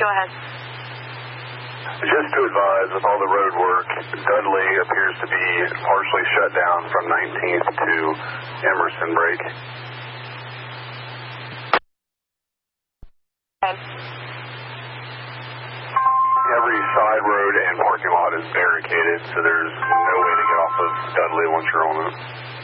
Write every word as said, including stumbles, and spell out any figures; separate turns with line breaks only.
Go ahead.
Just to advise, with all the road work, Dudley appears to be partially shut down from nineteenth to Emerson Break. Every side road and parking lot is barricaded, so there's no way to get off of Dudley once you're on it.